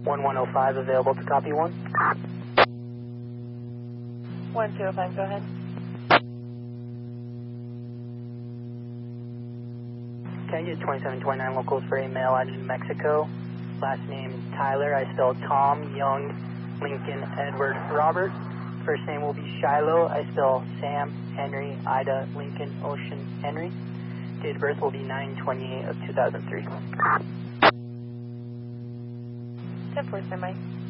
1105 available to copy 1. 1205, go ahead. Can I get 2729 locals for a male out of New Mexico? Last name Tyler. I spell Tom, Young, Lincoln, Edward, Robert. First name will be Shiloh. I spell Sam, Henry, Ida, Lincoln, Ocean, Henry. Date of birth will be 9/28 of 2003. 10-4, standby.